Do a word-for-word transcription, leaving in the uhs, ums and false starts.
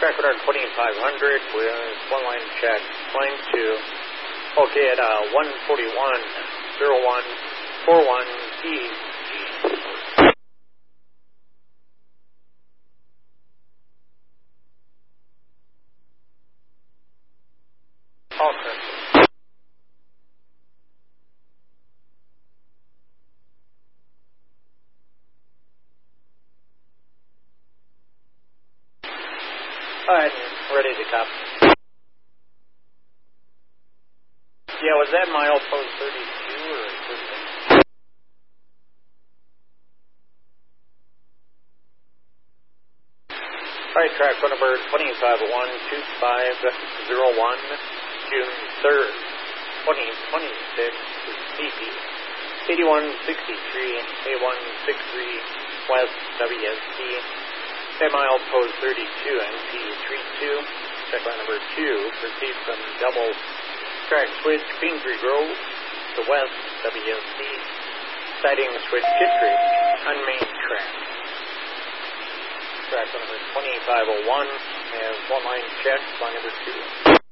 track radar twenty-five hundred with one line check, line two. Okay, at uh, one forty-one, zero one, four one, E G. All correct. Alright, ready to copy. Yeah, was that milepost thirty-two or existing? Alright, track phone number twenty-five one two five zero one, June third, twenty twenty-six, C P eighty-one sixty-three, A one sixty-three, West W S T. That milepost thirty-two, N P thirty-two, check line number two, proceed from double track switch Kingsbury Grove to West W S T, sighting switch Kittredge on main track. Track number twenty-five oh one has one line check, line number two.